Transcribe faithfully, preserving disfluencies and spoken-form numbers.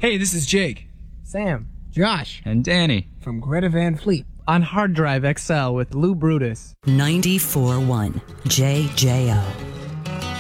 Hey, this is Jake. Sam. Josh. And Danny. From Greta Van Fleet. On Hard Drive X L with Lou Brutus. ninety-four point one J J O